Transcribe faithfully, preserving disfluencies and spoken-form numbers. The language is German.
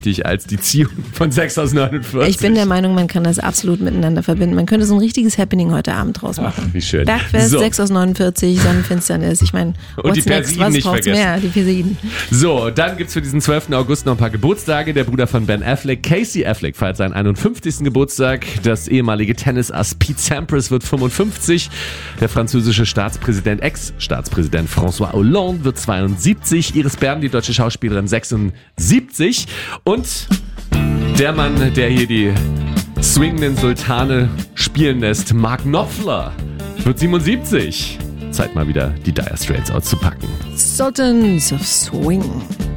als die Ziehung von sechs aus neunundvierzig. Ich bin der Meinung, man kann das absolut miteinander verbinden. Man könnte so ein richtiges Happening heute Abend draus machen. Ach, wie schön. Bergfest, so. sechs aus neunundvierzig, Sonnenfinsternis. Ich meine, und die Persiden was nicht braucht's vergessen. mehr? Die Persiden. So, dann gibt's für diesen zwölften August noch ein paar Geburtstage. Der Bruder von Ben Affleck, Casey Affleck, feiert seinen einundfünfzigsten Geburtstag. Das ehemalige Tennisass Pete Sampras wird fünfundfünfzig. Der französische Staatspräsident, Ex-Staatspräsident François Hollande wird zweiundsiebzig. Iris Berben, die deutsche Schauspielerin, sechsundsiebzig. Und der Mann, der hier die swingenden Sultane spielen lässt, Mark Knopfler, wird siebenundsiebzig. Zeit mal wieder die Dire Straits auszupacken. Sultans of Swing.